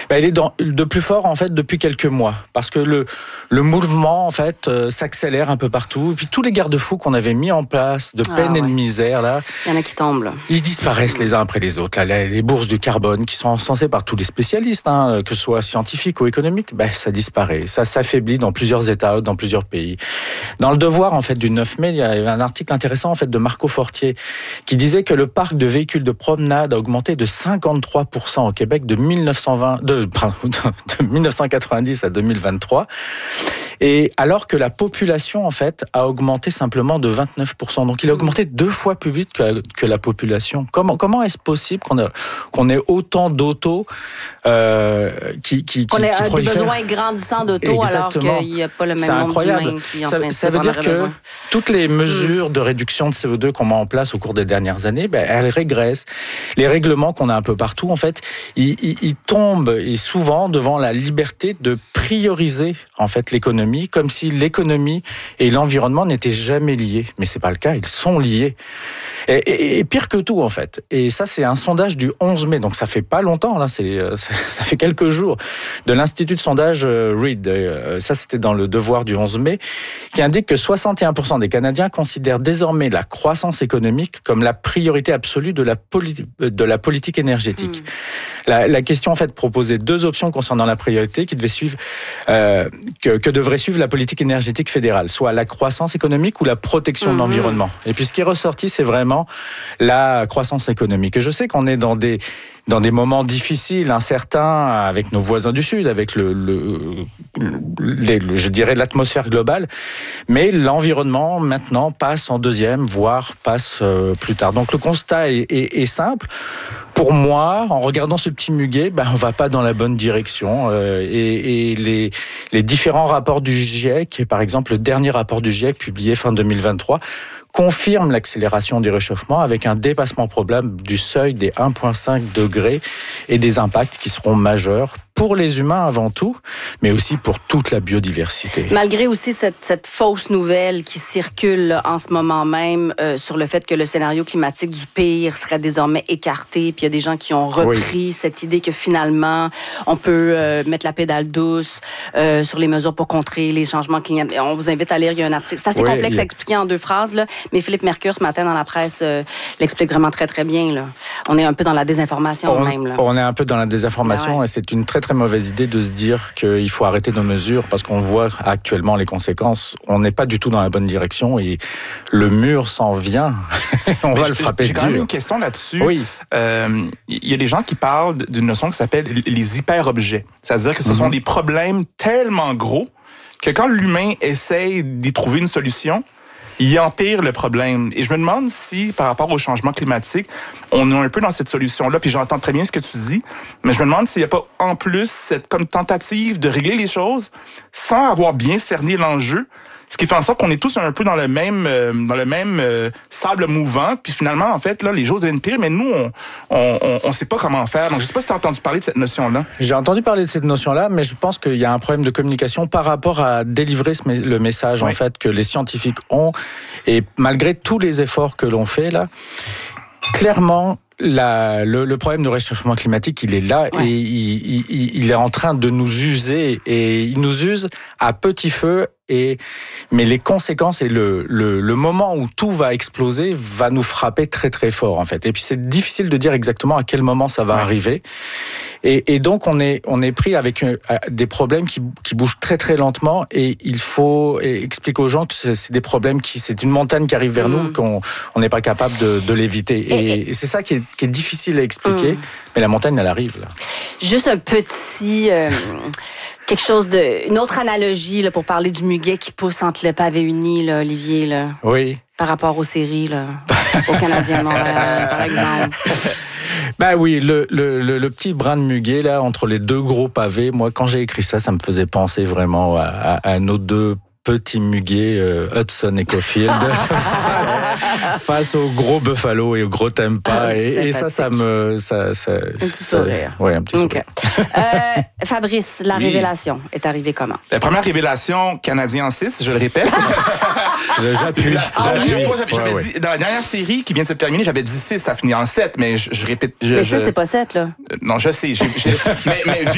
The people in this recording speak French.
Elle est de plus fort en fait depuis quelques mois, parce que le mouvement en fait s'accélère un peu partout. Et puis tous les garde-fous qu'on avait mis en place de peine et de misère là, il y en a qui tombent là. Ils disparaissent les uns après les autres. Là, les bourses du carbone qui sont encensées par tous les spécialistes, que ce soit scientifiques ou économiques, ça disparaît, ça s'affaiblit dans plusieurs États, dans plusieurs pays. Dans le Devoir en fait du 9 mai, il y avait un article intéressant en fait de Marco Fortier qui disait que le parc de véhicules de promenade a augmenté de 53% au Québec de 1990 à 2023. Et alors que la population, en fait, a augmenté simplement de 29%. Donc, il a augmenté 2 fois plus vite que la population. Comment est-ce possible qu'on ait autant d'autos qui prolifèrent? Des besoins grandissants d'autos alors qu'il n'y a pas le même nombre d'humains qui en principe ça veut dire que besoin. Toutes les mesures de réduction de CO2 qu'on met en place au cours des dernières années, elles régressent. Les règlements qu'on a un peu partout, en fait, ils tombent et souvent devant la liberté de prioriser en fait l'économie, comme si l'économie et l'environnement n'étaient jamais liés. Mais c'est pas le cas, ils sont liés. Et pire que tout, en fait. Et ça, c'est un sondage du 11 mai, donc ça fait pas longtemps, là, ça fait quelques jours, de l'Institut de sondage Reid. Ça, c'était dans le Devoir du 11 mai, qui indique que 61% des Canadiens considèrent désormais la croissance économique comme la priorité absolue de la politique énergétique. La question, en fait, proposait 2 options concernant la priorité qui devaient suivre, que devrait suivre la politique énergétique fédérale, soit la croissance économique ou la protection de l'environnement. Et puis, ce qui est ressorti, c'est vraiment la croissance économique. Et je sais qu'on est dans des moments difficiles, incertains, avec nos voisins du Sud, avec je dirais l'atmosphère globale, mais l'environnement maintenant passe en deuxième, voire passe plus tard. Donc le constat est simple. Pour moi, en regardant ce petit muguet, on va pas dans la bonne direction. Et les différents rapports du GIEC, par exemple le dernier rapport du GIEC publié fin 2023, confirme l'accélération du réchauffement avec un dépassement probable du seuil des 1,5 degrés et des impacts qui seront majeurs pour les humains avant tout, mais aussi pour toute la biodiversité. Malgré aussi cette fausse nouvelle qui circule en ce moment même sur le fait que le scénario climatique du pire serait désormais écarté, puis il y a des gens qui ont repris cette idée que finalement on peut mettre la pédale douce sur les mesures pour contrer les changements climatiques. On vous invite à lire, il y a un article. C'est assez complexe à expliquer en 2 phrases, là, mais Philippe Mercure, ce matin dans la presse, l'explique vraiment très très bien. Là. On est un peu dans la désinformation même. Là. On est un peu dans la désinformation et c'est une très très mauvaise idée de se dire qu'il faut arrêter nos mesures parce qu'on voit actuellement les conséquences. On n'est pas du tout dans la bonne direction et le mur s'en vient. On va le frapper dur. J'ai quand même une question là-dessus. Oui. Il y a des gens qui parlent d'une notion qui s'appelle les hyper-objets. C'est-à-dire que ce sont des problèmes tellement gros que quand l'humain essaye d'y trouver une solution, il empire le problème. Et je me demande si, par rapport au changement climatique, on est un peu dans cette solution-là, puis j'entends très bien ce que tu dis, mais je me demande s'il n'y a pas en plus cette comme tentative de régler les choses sans avoir bien cerné l'enjeu, ce qui fait en sorte qu'on est tous un peu dans le même sable mouvant, puis finalement, en fait, là, les choses deviennent pires, mais nous, on sait pas comment faire. Donc, je sais pas si tu as entendu parler de cette notion-là. J'ai entendu parler de cette notion-là, mais je pense qu'il y a un problème de communication par rapport à délivrer le message, en fait, que les scientifiques ont. Et malgré tous les efforts que l'on fait, là, clairement, le problème de réchauffement climatique, il est là et il est en train de nous user. Et il nous use à petit feu. Mais les conséquences et le moment où tout va exploser va nous frapper très très fort en fait. Et puis c'est difficile de dire exactement à quel moment ça va arriver. Et donc on est pris avec des problèmes qui bougent très très lentement et il faut expliquer aux gens que c'est des problèmes c'est une montagne qui arrive vers nous, qu'on n'est pas capable de l'éviter. Et c'est ça qui est difficile à expliquer. Mais la montagne elle arrive là. Juste un petit une autre analogie là, pour parler du muguet qui pousse entre le pavé uni, là, Olivier, là. Oui. Par rapport aux séries, là, au Canadien de Montréal, par exemple. Oui, le petit brin de muguet là entre les 2 gros pavés. Moi, quand j'ai écrit ça me faisait penser vraiment à nos 2 petits muguets, Hudson et Caulfield, face au gros Buffalo et au gros Tampa. Et ça me... un petit sourire. Oui, un petit sourire. Fabrice, la révélation est arrivée comment? La première révélation, Canadien en 6, je le répète. J'appuie. J'avais dit, dans la dernière série qui vient de se terminer, j'avais dit 6, ça finit en 7, mais je répète. Mais ça, c'est pas 7, là. Non, je sais. Mais vu